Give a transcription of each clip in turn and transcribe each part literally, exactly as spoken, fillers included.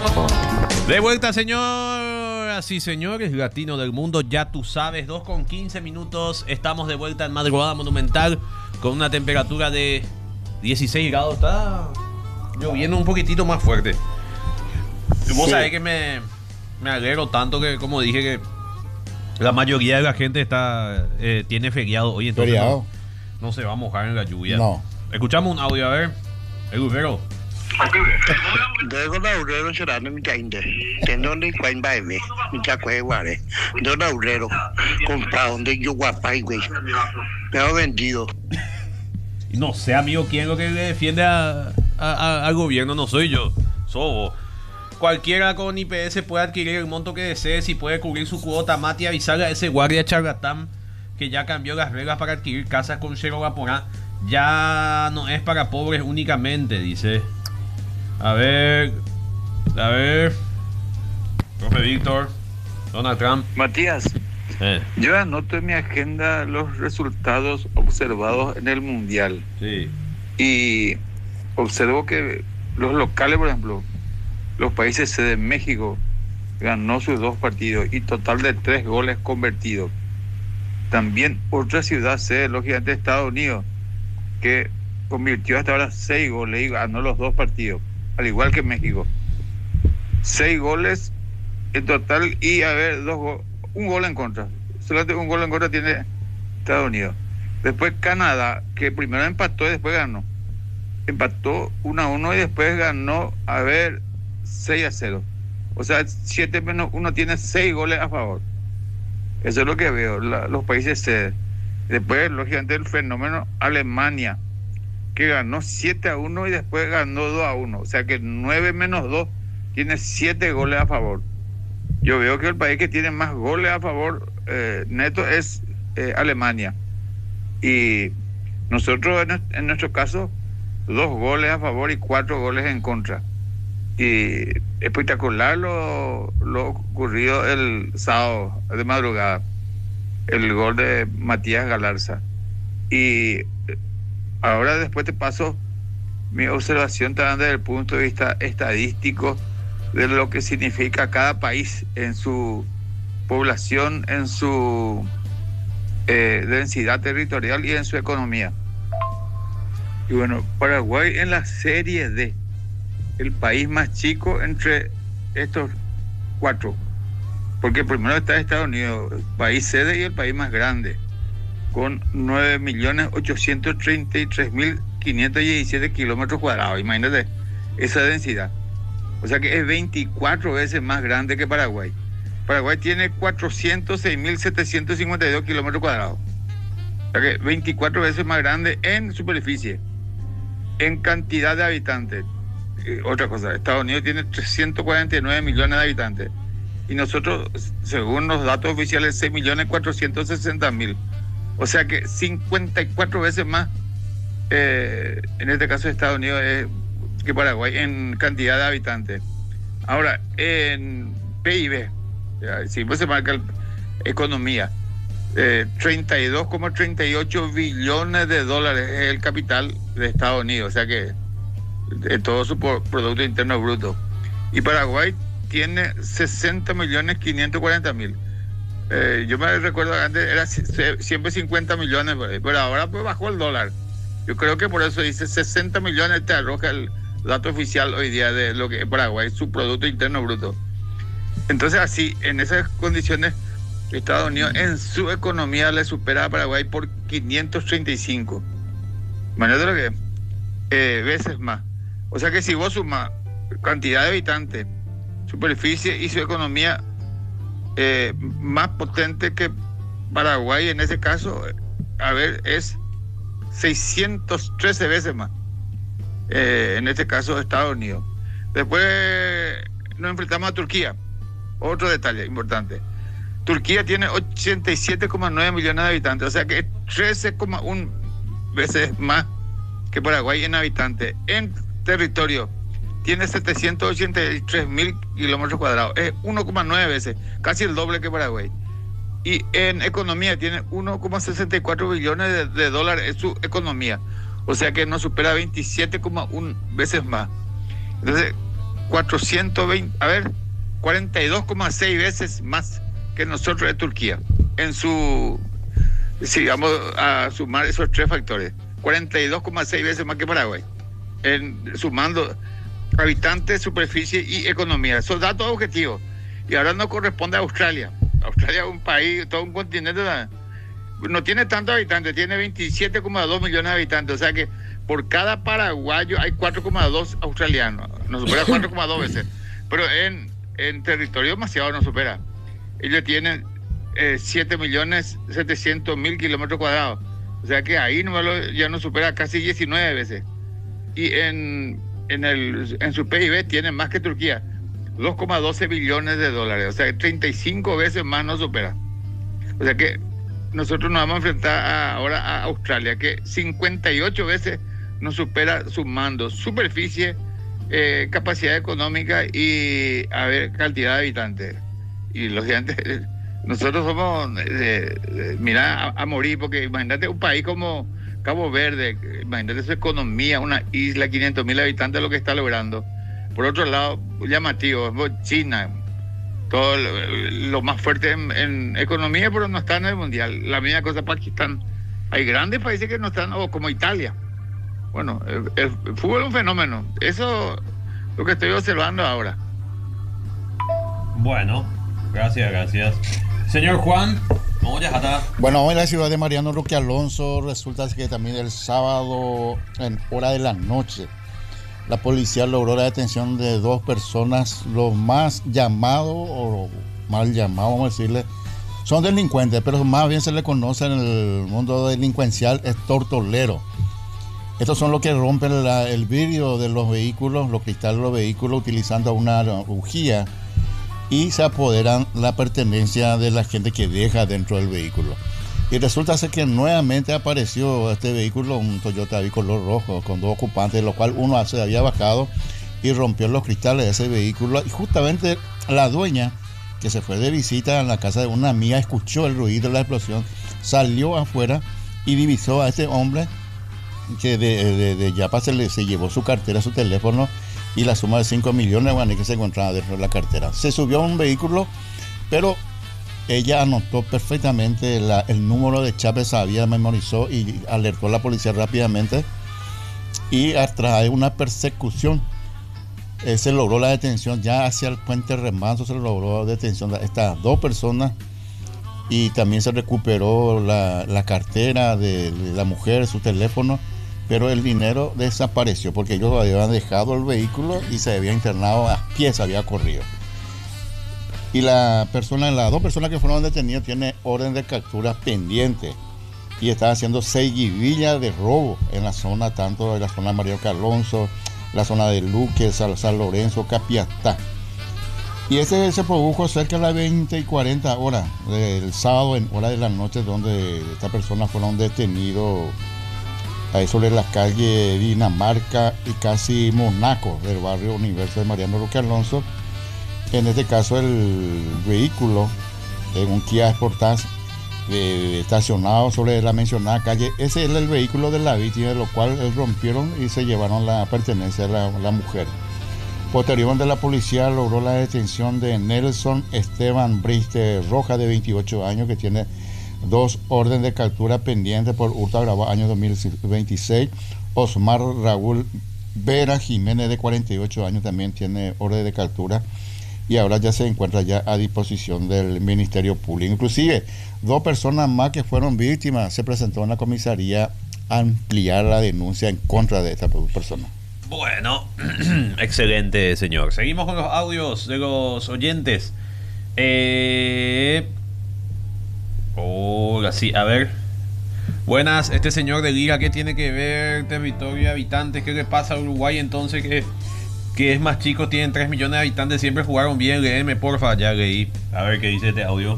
De vuelta, señoras y señores, latino del mundo, ya tú sabes, dos con quince minutos. Estamos de vuelta en Madrugada Monumental con una temperatura de dieciséis grados. Está lloviendo un poquitito más fuerte. Vos Sí. sabés que me, me alegro tanto que, como dije, que la mayoría de la gente está eh, tiene feriado hoy, entonces Feriado. no, no se va a mojar en la lluvia. No. Escuchamos un audio, a ver. El Gufero. Dego Laurero llorando mi cainte. Tendo ni cuain baile. Mi chacue guare. Dego Laurero. Comprado donde yo guapa y güey. Me ha vendido. Y no sé, amigo, quién es lo que le defiende a, a- a- al gobierno. No soy yo. Sobo. Cualquiera con I P S puede adquirir el monto que desee, si puede cubrir su cuota. Mati, avisarle a ese guardia charlatán que ya cambió las reglas para adquirir casas con cero vaporá. Ya no es para pobres únicamente, dice. A ver. A ver. Profe Víctor. Donald Trump. Matías, Eh, yo anoto en mi agenda los resultados observados en el Mundial sí. y observo que los locales, por ejemplo, los países sede México ganó sus dos partidos y total de tres goles convertidos. También otra ciudad sede, los Gigantes de Estados Unidos, que convirtió hasta ahora seis goles y ganó los dos partidos, al igual que México. Seis goles en total y a ver, dos go- un gol en contra. Solamente un gol en contra tiene Estados Unidos. Después Canadá, que primero empató y después ganó. Empató uno a uno y después ganó, a ver, seis a cero. O sea, siete menos uno tiene seis goles a favor. Eso es lo que veo, la- los países sede. Después, lógicamente, el fenómeno Alemania, que ganó siete a uno y después ganó dos a uno. O sea que nueve menos dos tiene siete goles a favor. Yo veo que el país que tiene más goles a favor eh, neto es eh, Alemania. Y nosotros, en, en nuestro caso, dos goles a favor y cuatro goles en contra. Y espectacular lo, lo ocurrido el sábado de madrugada. El gol de Matías Galarza. Y ahora después te paso mi observación también desde el punto de vista estadístico de lo que significa cada país en su población, en su eh, densidad territorial y en su economía. Y bueno, Paraguay en la serie D, el país más chico entre estos cuatro, porque primero está Estados Unidos, país sede y el país más grande, con nueve millones ochocientos treinta y tres mil quinientos diecisiete kilómetros cuadrados. Imagínate esa densidad. O sea que es veinticuatro veces más grande que Paraguay. Paraguay tiene cuatrocientos seis mil setecientos cincuenta y dos kilómetros cuadrados. O sea que veinticuatro veces más grande en superficie. En cantidad de habitantes. Eh, otra cosa, Estados Unidos tiene trescientos cuarenta y nueve millones de habitantes. Y nosotros, según los datos oficiales, seis millones cuatrocientos sesenta mil. O sea que cincuenta y cuatro veces más, eh, en este caso Estados Unidos, es que Paraguay en cantidad de habitantes. Ahora, en P I B, ya, siempre se marca el, economía, eh, treinta y dos coma treinta y ocho billones de dólares es el capital de Estados Unidos, o sea que de todo su por- Producto Interno Bruto. Y Paraguay tiene sesenta millones quinientos cuarenta mil. Eh, yo me recuerdo que antes era c- siempre cincuenta millones, pero ahora pues bajó el dólar. Yo creo que por eso dice sesenta millones, te arroja el dato oficial hoy día de lo que es Paraguay, su Producto Interno Bruto. Entonces así, en esas condiciones, Estados Unidos en su economía le supera a Paraguay por quinientos treinta y cinco. Imagínate lo que es, eh, veces más. O sea que si vos sumas cantidad de habitantes, superficie y su economía eh, más potente que Paraguay, en ese caso, a ver, es seiscientos trece veces más. Eh, en este caso, Estados Unidos. Después nos enfrentamos a Turquía. Otro detalle importante. Turquía tiene ochenta y siete coma nueve millones de habitantes, o sea que es trece coma uno veces más que Paraguay en habitantes. En territorio tiene setecientos ochenta y tres mil kilómetros cuadrados, es uno coma nueve veces, casi el doble que Paraguay. Y en economía tiene uno coma sesenta y cuatro billones de, de dólares en su economía, o sea que nos supera veintisiete coma uno veces más. Entonces, cuatrocientos veinte, a ver, cuarenta y dos coma seis veces más que nosotros de Turquía. En su, si vamos a sumar esos tres factores, cuarenta y dos coma seis veces más que Paraguay, en, sumando habitantes, superficie y economía. Esos datos objetivos. Y ahora no corresponde a Australia. Australia es un país, todo un continente, no tiene tantos habitantes, tiene veintisiete coma dos millones de habitantes. O sea que por cada paraguayo hay cuatro coma dos australianos. Nos supera cuatro coma dos veces. Pero en, en territorio demasiado nos supera. Ellos tienen eh, siete millones setecientos mil kilómetros cuadrados. O sea que ahí no lo, ya nos supera casi diecinueve veces. Y en, en, el, en su P I B tienen más que Turquía. dos coma doce billones de dólares. O sea, treinta y cinco veces más nos supera. O sea que nosotros nos vamos a enfrentar a, ahora a Australia, que cincuenta y ocho veces nos supera sumando superficie, eh, capacidad económica y, a ver, cantidad de habitantes. Y los gigantes, nosotros somos, eh, eh, mira, a, a morir, porque imagínate un país como Cabo Verde, imagínate su economía, una isla, quinientos mil habitantes, lo que está logrando. Por otro lado, llamativo, China, todo lo, lo más fuerte en, en economía, pero no está en el mundial. La misma cosa Pakistán. Hay grandes países que no están, o como Italia. Bueno, el, el fútbol es un fenómeno. Eso es lo que estoy observando ahora. Bueno, gracias, gracias. Señor Juan, ¿cómo ya está? Bueno, hoy en la ciudad de Mariano Roque Alonso resulta que también el sábado, en hora de la noche, la policía logró la detención de dos personas, los más llamados o mal llamados, vamos a decirle, son delincuentes, pero más bien se le conoce en el mundo delincuencial es tortoleros. Estos son los que rompen la, el vidrio de los vehículos, los cristales de los vehículos, utilizando una bujía y se apoderan la pertenencia de la gente que deja dentro del vehículo. Y resulta ser que nuevamente apareció este vehículo, un Toyota bicolor rojo, con dos ocupantes, de lo cual uno se había bajado y rompió los cristales de ese vehículo. Y justamente la dueña, que se fue de visita a la casa de una amiga, escuchó el ruido de la explosión, salió afuera y divisó a este hombre que de, de, de Yapa se, le, se llevó su cartera, su teléfono y la suma de cinco millones de guaraníes que se encontraba dentro de la cartera. Se subió a un vehículo, pero ella anotó perfectamente la, el número de Chávez, sabía, memorizó y alertó a la policía rápidamente. Y a través de una persecución eh, se logró la detención ya hacia el puente Remanso, se logró la detención de estas dos personas y también se recuperó la, la cartera de, de la mujer, su teléfono, pero el dinero desapareció porque ellos habían dejado el vehículo y se había internado a pies, había corrido. Y la persona, las dos personas que fueron detenidas tienen orden de captura pendiente y están haciendo seguidilla de robo en la zona, tanto de la zona de Mario Alonso, la zona de Luque, San, San Lorenzo, Capiatá. Y ese se produjo cerca de las veinte y cuarenta horas del sábado, en hora de la noche, donde estas personas fueron detenidos ahí sobre la calle Dinamarca y casi Monaco del barrio Universo de Mariano Roque Alonso. En este caso el vehículo, en un Kia Sportage, eh, estacionado sobre la mencionada calle, ese es el vehículo de la víctima, de lo cual eh, rompieron y se llevaron la pertenencia de la, la mujer. Posteriormente la policía logró la detención de Nelson Esteban Briste Roja, de veintiocho años, que tiene dos órdenes de captura pendientes por hurto agravado año dos mil veintiséis. Osmar Raúl Vera Jiménez, de cuarenta y ocho años, también tiene orden de captura y ahora ya se encuentra ya a disposición del Ministerio Público. Inclusive dos personas más que fueron víctimas se presentó en la comisaría a ampliar la denuncia en contra de esta persona. Bueno, excelente, señor. Seguimos con los audios de los oyentes. Eh... Hola, sí, a ver. Buenas, este señor de Liga, ¿qué tiene que ver territorio y habitantes? ¿Qué le pasa a Uruguay entonces que, que es más chico, tienen tres millones de habitantes? Siempre jugaron bien, léeme porfa, ya leí. A ver qué dice este audio.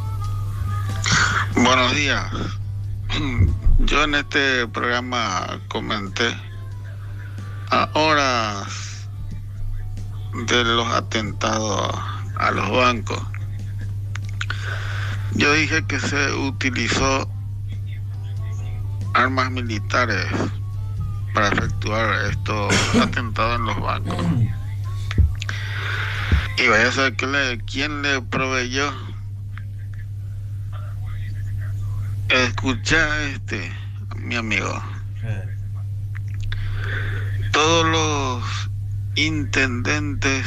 Buenos días. Yo en este programa comenté a horas de los atentados a los bancos. Yo dije que se utilizó armas militares para efectuar estos atentados en los bancos. Y vaya a saber que le, quién le proveyó. Escucha, este, mi amigo. Eh. Todos los intendentes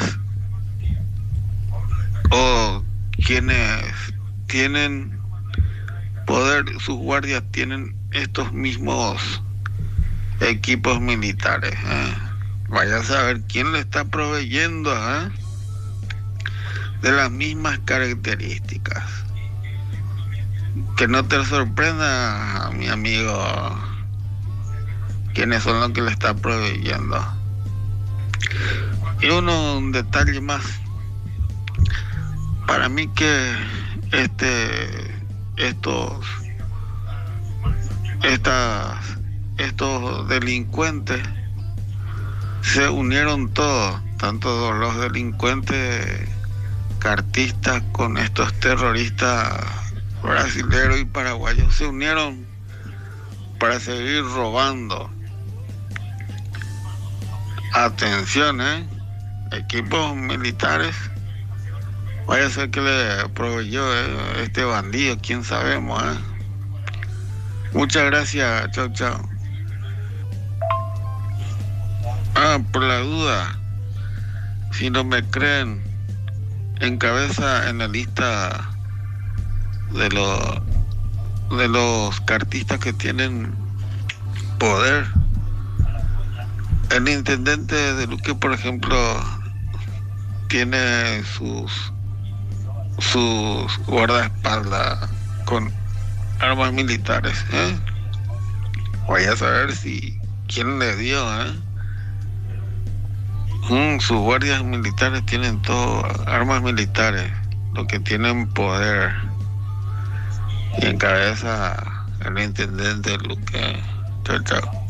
o quienes tienen poder, sus guardias tienen estos mismos equipos militares. ¿eh? Vaya a saber quién le está proveyendo ¿eh? de las mismas características. Que no te sorprenda, mi amigo, quiénes son los que le están proveyendo. Y uno, un detalle más. Para mí que este, estos, estas, estos delincuentes se unieron todos, tanto los delincuentes cartistas con estos terroristas brasileños y paraguayos, se unieron para seguir robando. Atención, ¿eh? Equipos militares. Vaya a ser que le proveyó eh, este bandido, quién sabemos, ¿eh? Muchas gracias, chao, chao. Ah, por la duda, si no me creen, encabeza en la lista de los de los cartistas que tienen poder el intendente de Luque, por ejemplo, tiene sus sus guardaespaldas con armas militares, ¿eh? Vaya a saber si quién le dio, ¿eh? Mm, sus guardias militares tienen todo armas militares, los que tienen poder. Y encabeza el intendente Luque. Chao, chao.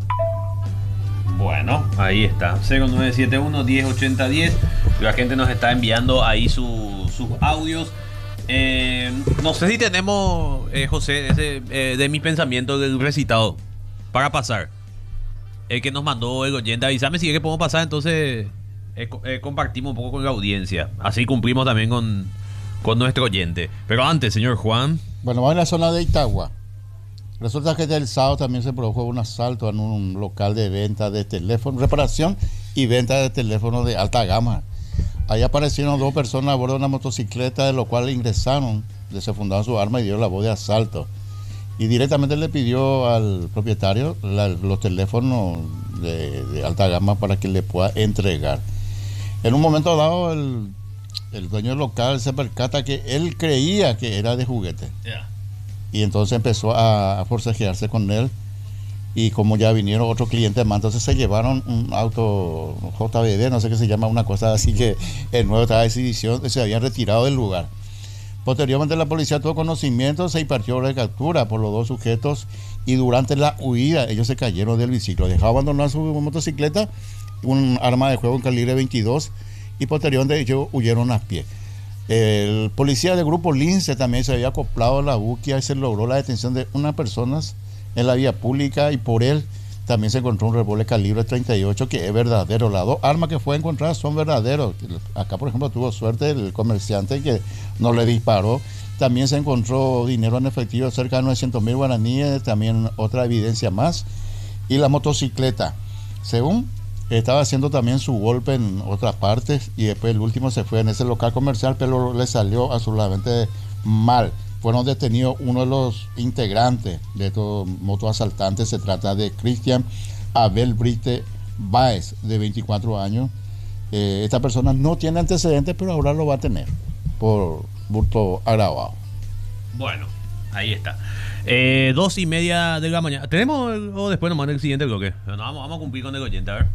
Bueno, ahí está. cero nueve siete uno, diez ochenta diez. La gente nos está enviando ahí su, sus audios. Eh, no sé si tenemos, eh, José, ese, eh, de mis pensamientos del recitado para pasar. El que nos mandó el oyente. Avísame si es que podemos pasar, entonces eh, eh, compartimos un poco con la audiencia. Así cumplimos también con, con nuestro oyente. Pero antes, señor Juan. Bueno, vamos a la zona de Itagua. Resulta que el sábado también se produjo un asalto en un local de venta de teléfonos, reparación y venta de teléfonos de alta gama. Ahí aparecieron dos personas a bordo de una motocicleta, de lo cual ingresaron, desenfundaron su arma y dieron la voz de asalto. Y directamente le pidió al propietario la, los teléfonos de, de alta gama para que le pueda entregar. En un momento dado, el, el dueño del local se percata que él creía que era de juguete. Yeah. Y entonces empezó a, a forcejearse con él. Y como ya vinieron otros clientes más, entonces se llevaron un auto J B D, no sé qué se llama, una cosa así, que el nuevo estaba de exhibición, se habían retirado del lugar. Posteriormente la policía tuvo conocimiento, se impartió orden de captura por los dos sujetos y durante la huida ellos se cayeron del biciclo. Dejaron abandonar su motocicleta, un arma de fuego en calibre veintidós, y posteriormente ellos huyeron a pie. El policía del grupo Lince también se había acoplado a la búsqueda y se logró la detención de unas personas en la vía pública, y por él también se encontró un revólver calibre treinta y ocho que es verdadero. Las dos armas que fue encontradas son verdaderos. Acá, por ejemplo, tuvo suerte el comerciante que no le disparó. También se encontró dinero en efectivo, cerca de novecientos mil guaraníes, también otra evidencia más. Y la motocicleta, según estaba haciendo también su golpe en otras partes, y después el último se fue en ese local comercial, pero le salió absolutamente mal. Fueron detenidos uno de los integrantes de estos motoasaltantes. Se trata de Cristian Abel Brite Báez, de veinticuatro años. Eh, esta persona no tiene antecedentes, pero ahora lo va a tener por hurto agravado. Bueno, ahí está. Eh, dos y media de la mañana. ¿Tenemos el, o después nos manda el siguiente bloque? No, vamos, vamos a cumplir con el oyente, a ver.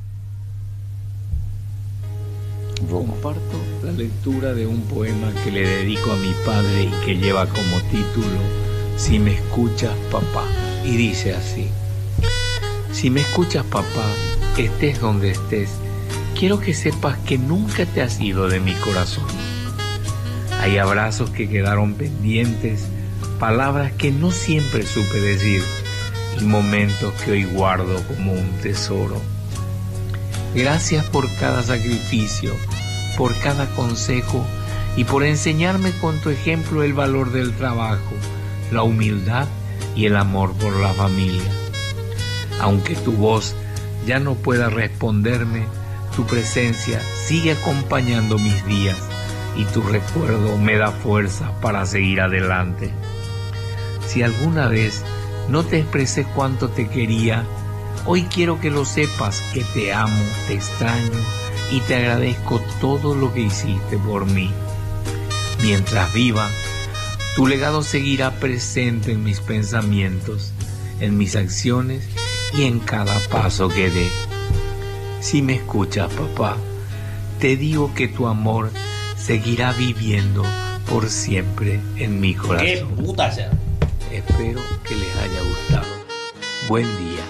Comparto la lectura de un poema que le dedico a mi padre y que lleva como título Si me escuchas, papá, y dice así: si me escuchas, papá, estés donde estés, quiero que sepas que nunca te has ido de mi corazón. Hay abrazos que quedaron pendientes, palabras que no siempre supe decir y momentos que hoy guardo como un tesoro. Gracias por cada sacrificio, por cada consejo y por enseñarme con tu ejemplo el valor del trabajo, la humildad y el amor por la familia. Aunque tu voz ya no pueda responderme, tu presencia sigue acompañando mis días y tu recuerdo me da fuerza para seguir adelante. Si alguna vez no te expresé cuánto te quería, hoy quiero que lo sepas, que te amo, te extraño y te agradezco todo lo que hiciste por mí. Mientras viva, tu legado seguirá presente en mis pensamientos, en mis acciones y en cada paso que dé. Si me escuchas, papá, te digo que tu amor seguirá viviendo por siempre en mi corazón. ¡Qué puta sea! Espero que les haya gustado. Buen día.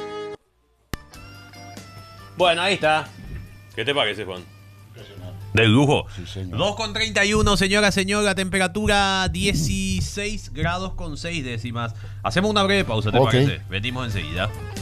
Bueno, ahí está. ¿Qué te parece, Juan? Del lujo. Sí, señor. dos con treinta y uno, señora, señora. Temperatura dieciséis grados con seis décimas. Hacemos una breve pausa, ¿te Ok. parece? Venimos enseguida.